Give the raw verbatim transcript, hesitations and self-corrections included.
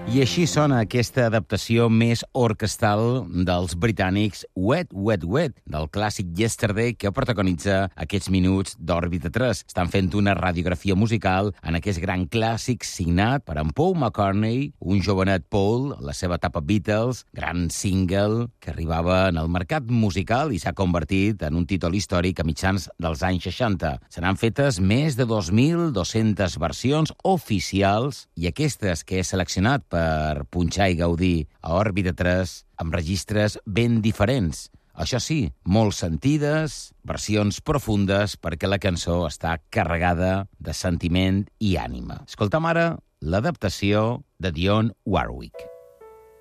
I així sona aquesta adaptació més orquestal dels britànics Wet, Wet, Wet, del clàssic Yesterday, que protagonitza aquests minuts d'Òrbita tres. Estan fent una radiografia musical en aquest gran clàssic signat per en Paul McCartney, un jovenet Paul, la seva etapa Beatles, gran single que arribava en el mercat musical i s'ha convertit en un títol històric a mitjans dels anys seixanta. Se n'han fetes més de dos mil dues-centes versions oficials i aquestes que he seleccionat per punxar i gaudir a Òrbita tres amb registres ben diferents. Això sí, molt sentides, versions profundes, perquè la cançó està carregada de sentiment i ànima. Escoltam ara l'adaptació de Dionne Warwick.